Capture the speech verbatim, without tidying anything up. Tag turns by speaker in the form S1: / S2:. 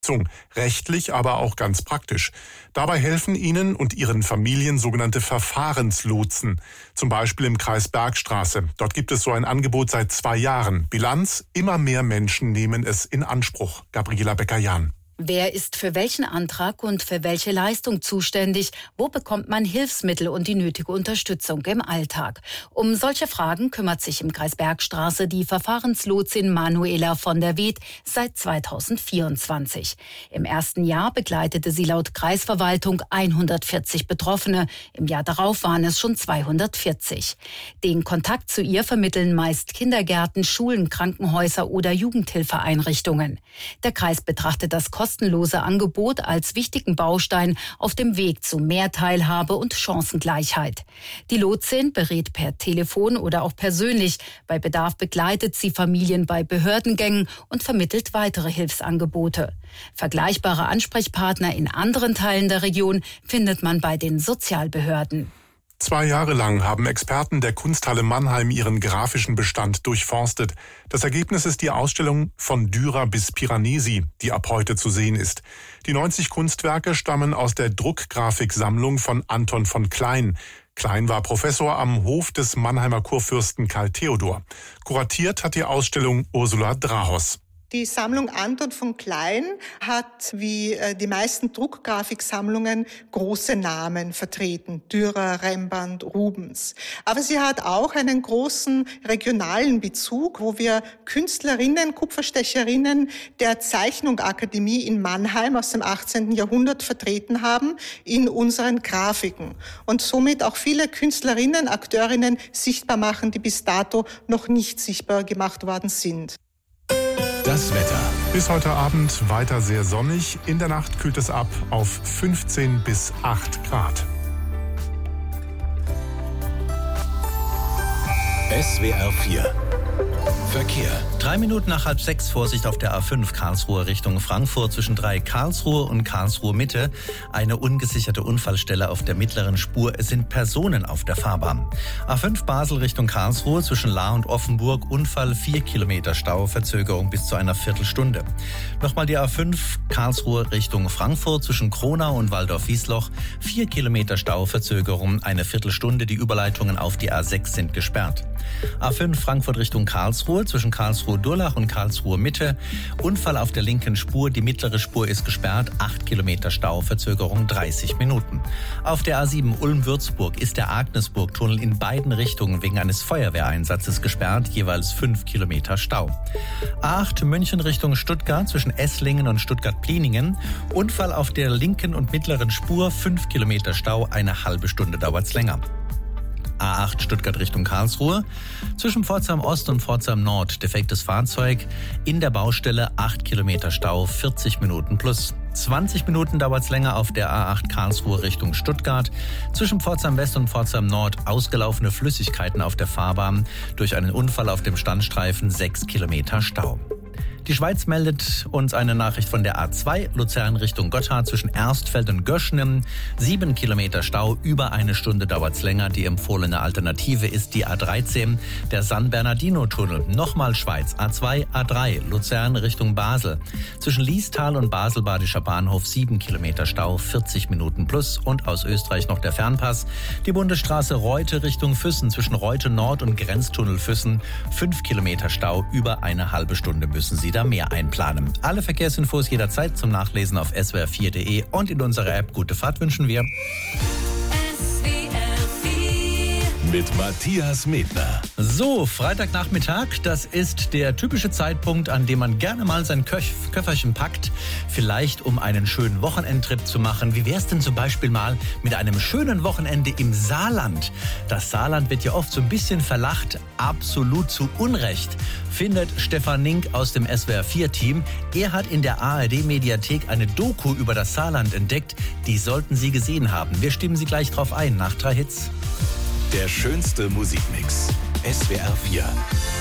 S1: Rechtlich, aber auch ganz praktisch. Dabei helfen Ihnen und Ihren Familien sogenannte Verfahrenslotsen. Zum Beispiel im Kreis Bergstraße. Dort gibt es so ein Angebot seit zwei Jahren. Bilanz: immer mehr Menschen nehmen es in Anspruch. Gabriela Becker-Jahn.
S2: Wer ist für welchen Antrag und für welche Leistung zuständig? Wo bekommt man Hilfsmittel und die nötige Unterstützung im Alltag? Um solche Fragen kümmert sich im Kreis Bergstraße die Verfahrenslotsin Manuela von der Weed seit zweitausendvierundzwanzig. Im ersten Jahr begleitete sie laut Kreisverwaltung hundertvierzig Betroffene. Im Jahr darauf waren es schon zweihundertvierzig. Den Kontakt zu ihr vermitteln meist Kindergärten, Schulen, Krankenhäuser oder Jugendhilfeeinrichtungen. Der Kreis betrachtet das kostenlose Angebot als wichtigen Baustein auf dem Weg zu mehr Teilhabe und Chancengleichheit. Die Lotsin berät per Telefon oder auch persönlich. Bei Bedarf begleitet sie Familien bei Behördengängen und vermittelt weitere Hilfsangebote. Vergleichbare Ansprechpartner in anderen Teilen der Region findet man bei den Sozialbehörden.
S1: Zwei Jahre lang haben Experten der Kunsthalle Mannheim ihren grafischen Bestand durchforstet. Das Ergebnis ist die Ausstellung Von Dürer bis Piranesi, die ab heute zu sehen ist. Die neunzig Kunstwerke stammen aus der Druckgrafiksammlung von Anton von Klein. Klein war Professor am Hof des Mannheimer Kurfürsten Karl Theodor. Kuratiert hat die Ausstellung Ursula Drahos.
S3: Die Sammlung Anton von Klein hat, wie die meisten Druckgrafiksammlungen, große Namen vertreten. Dürer, Rembrandt, Rubens. Aber sie hat auch einen großen regionalen Bezug, wo wir Künstlerinnen, Kupferstecherinnen der Zeichnungakademie in Mannheim aus dem achtzehnten Jahrhundert vertreten haben in unseren Grafiken. Und somit auch viele Künstlerinnen, Akteurinnen sichtbar machen, die bis dato noch nicht sichtbar gemacht worden sind.
S1: Das Wetter. Bis heute Abend weiter sehr sonnig. In der Nacht kühlt es ab auf fünfzehn bis acht Grad.
S4: S W R vier Verkehr.
S5: Drei Minuten nach halb sechs, Vorsicht auf der A fünf Karlsruhe Richtung Frankfurt zwischen drei Karlsruhe und Karlsruhe Mitte. Eine ungesicherte Unfallstelle auf der mittleren Spur. Es sind Personen auf der Fahrbahn. A fünf Basel Richtung Karlsruhe zwischen Lahr und Offenburg. Unfall, vier Kilometer Stau, Verzögerung bis zu einer Viertelstunde. Nochmal die A fünf Karlsruhe Richtung Frankfurt zwischen Kronau und Waldorf-Wiesloch. Vier Kilometer Stau, Verzögerung, eine Viertelstunde. Die Überleitungen auf die A sechs sind gesperrt. A fünf Frankfurt Richtung Karlsruhe zwischen Karlsruhe-Durlach und Karlsruhe Mitte. Unfall auf der linken Spur. Die mittlere Spur ist gesperrt. acht Kilometer Stau, Verzögerung dreißig Minuten. Auf der A sieben Ulm-Würzburg ist der Agnesburg-Tunnel in beiden Richtungen wegen eines Feuerwehreinsatzes gesperrt. Jeweils fünf Kilometer Stau. A acht München Richtung Stuttgart zwischen Esslingen und Stuttgart-Pliningen. Unfall auf der linken und mittleren Spur. fünf Kilometer Stau. Eine halbe Stunde dauert's länger. A acht Stuttgart Richtung Karlsruhe. Zwischen Pforzheim Ost und Pforzheim Nord defektes Fahrzeug. In der Baustelle acht Kilometer Stau, vierzig Minuten plus. zwanzig Minuten dauert es länger auf der A acht Karlsruhe Richtung Stuttgart. Zwischen Pforzheim West und Pforzheim Nord ausgelaufene Flüssigkeiten auf der Fahrbahn. Durch einen Unfall auf dem Standstreifen sechs Kilometer Stau. Die Schweiz meldet uns eine Nachricht von der A zwei Luzern Richtung Gotthard zwischen Erstfeld und Göschenen. Sieben Kilometer Stau, über eine Stunde dauert's länger. Die empfohlene Alternative ist die A dreizehn, der San Bernardino-Tunnel. Nochmal Schweiz, A zwei, A drei Luzern Richtung Basel. Zwischen Liestal und Basel-Badischer Bahnhof sieben Kilometer Stau, vierzig Minuten plus. Und aus Österreich noch der Fernpass. Die Bundesstraße Reute Richtung Füssen zwischen Reute Nord und Grenztunnel Füssen. fünf Kilometer Stau, über eine halbe Stunde müssen Sie da mehr einplanen. Alle Verkehrsinfos jederzeit zum Nachlesen auf S W R vier Punkt de und in unserer App. Gute Fahrt wünschen wir.
S4: S W R vier mit Matthias Medner.
S5: So, Freitagnachmittag, das ist der typische Zeitpunkt, an dem man gerne mal sein Köch- Köfferchen packt, vielleicht um einen schönen Wochenendtrip zu machen. Wie wär's denn zum Beispiel mal mit einem schönen Wochenende im Saarland? Das Saarland wird ja oft so ein bisschen verlacht, absolut zu Unrecht, findet Stefan Nink aus dem S W R vier Team. Er hat in der A R D-Mediathek eine Doku über das Saarland entdeckt. Die sollten Sie gesehen haben. Wir stimmen Sie gleich drauf ein, nach drei Hits.
S4: Der schönste Musikmix. S W R vier.